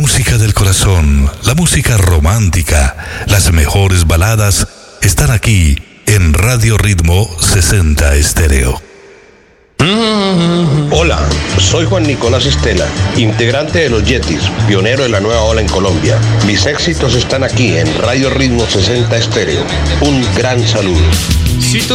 música del corazón, la música romántica, las mejores baladas están aquí en Radio Ritmo 60 Estéreo. Hola, soy Juan Nicolás Estela, integrante de Los Yetis, pionero de la nueva ola en Colombia. Mis éxitos están aquí en Radio Ritmo 60 Estéreo. Un gran saludo.